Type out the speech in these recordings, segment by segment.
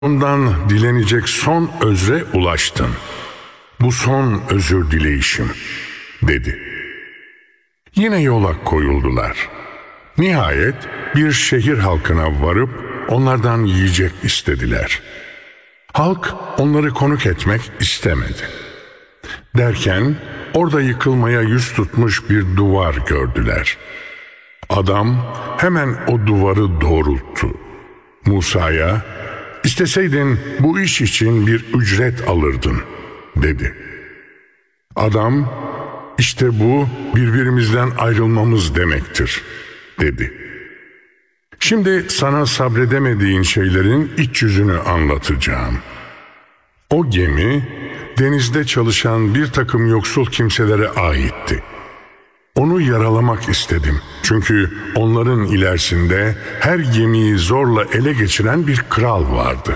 Ondan dilenecek son özre ulaştın. Bu son özür dileyişim, dedi. Yine yola koyuldular. Nihayet bir şehir halkına varıp onlardan yiyecek istediler. Halk onları konuk etmek istemedi. Derken orada yıkılmaya yüz tutmuş bir duvar gördüler. Adam hemen o duvarı doğrulttu. Musa'ya, "İsteseydin bu iş için bir ücret alırdın," dedi. Adam, "İşte bu birbirimizden ayrılmamız demektir," dedi. Şimdi sana sabredemediğin şeylerin iç yüzünü anlatacağım. O gemi denizde çalışan bir takım yoksul kimselere aitti. Onu yaralamak istedim. Çünkü onların ilerisinde her gemiyi zorla ele geçiren bir kral vardı.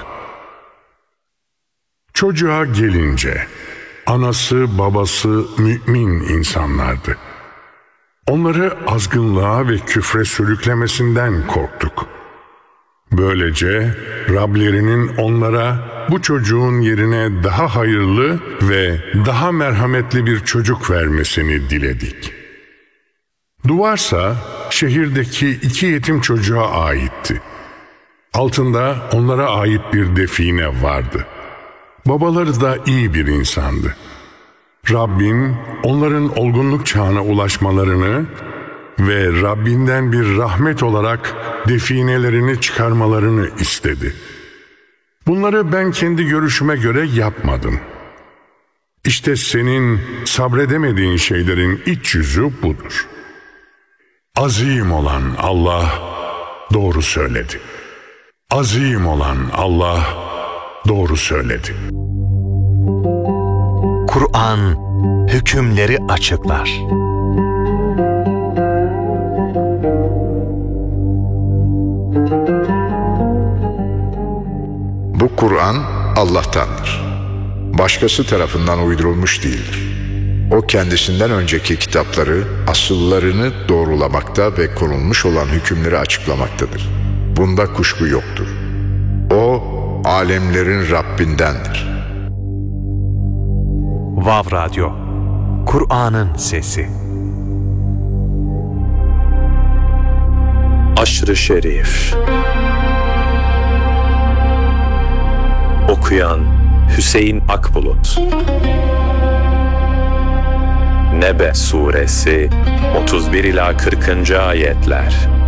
Çocuğa gelince, anası babası mümin insanlardı. Onları azgınlığa ve küfre sürüklemesinden korktuk. Böylece Rablerinin onlara bu çocuğun yerine daha hayırlı ve daha merhametli bir çocuk vermesini diledik. Duvarsa şehirdeki 2 yetim çocuğa aitti. Altında onlara ait bir define vardı. Babaları da iyi bir insandı. Rabbin onların olgunluk çağına ulaşmalarını ve Rabbinden bir rahmet olarak definelerini çıkarmalarını istedi. Bunları ben kendi görüşüme göre yapmadım. İşte senin sabredemediğin şeylerin iç yüzü budur. Azim olan Allah doğru söyledi. Azim olan Allah doğru söyledi. Kur'an hükümleri açıklar. Bu Kur'an Allah'tandır. Başkası tarafından uydurulmuş değildir. O kendisinden önceki kitapları, asıllarını doğrulamakta ve konulmuş olan hükümleri açıklamaktadır. Bunda kuşku yoktur. O, alemlerin Rabbindendir. Vav Radyo, Kur'an'ın sesi. Aşr-ı Şerif. Okuyan Hüseyin Akbulut. Nebe Suresi 31 ila 40. ayetler.